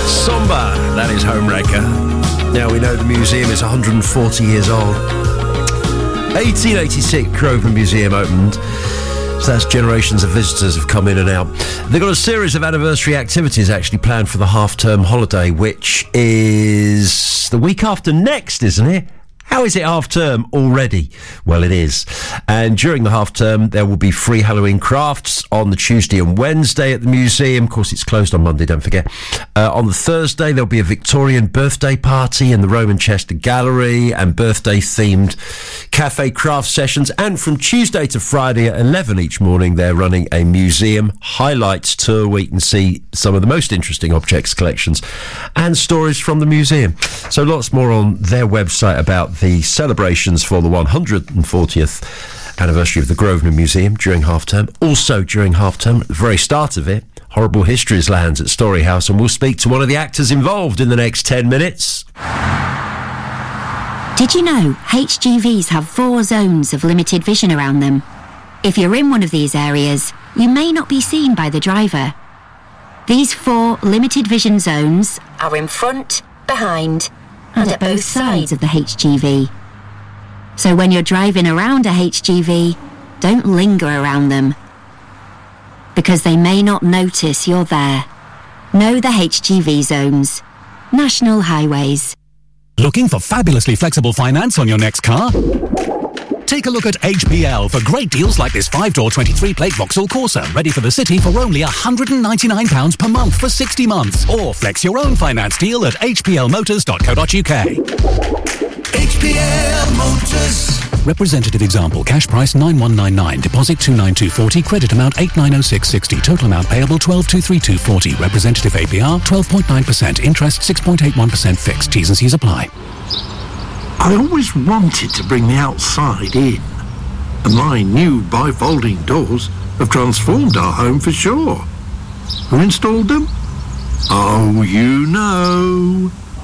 Somba, that is Homewrecker. Now we know the museum is 140 years old. 1886, Grosvenor Museum opened. So that's generations of visitors have come in and out. They've got a series of anniversary activities actually planned for the half-term holiday, which is the week after next, isn't it? How is it half-term already? Well, it is. And during the half-term, there will be free Halloween crafts on the Tuesday and Wednesday at the museum. Of course, it's closed on Monday, don't forget. On the Thursday, there'll be a Victorian birthday party in the Roman Chester Gallery and birthday-themed cafe craft sessions. And from Tuesday to Friday at 11 each morning, they're running a museum highlights tour where you can see some of the most interesting objects, collections, and stories from the museum. So lots more on their website about the celebrations for the 140th anniversary of the Grosvenor Museum during half-term. Also during half-term, at the very start of it, Horrible Histories lands at Story House, and we'll speak to one of the actors involved in the next 10 minutes. Did you know HGVs have 4 zones of limited vision around them? If you're in one of these areas, you may not be seen by the driver. These 4 limited vision zones are in front, behind, and at both sides of the HGV. So when you're driving around a HGV, don't linger around them, because they may not notice you're there. Know the HGV zones. National Highways. Looking for fabulously flexible finance on your next car? Take a look at HPL for great deals like this 5-door 23-plate Vauxhall Corsa, ready for the city for only £199 per month for 60 months. Or flex your own finance deal at hplmotors.co.uk. HPL Motors. Representative example, cash price 9199, deposit 29240, credit amount 890660, total amount payable 1223240, representative APR 12.9%, interest 6.81% fixed, T's and C's apply. I always wanted to bring the outside in, and my new bifolding doors have transformed our home for sure. Who installed them? Oh, you know.